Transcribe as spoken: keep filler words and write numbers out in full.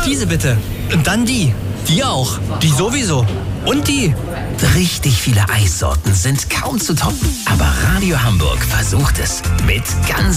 Diese bitte. Und dann die. Die auch. Die sowieso. Und die. Richtig viele Eissorten sind kaum zu toppen. Aber Radio Hamburg versucht es. Mit ganz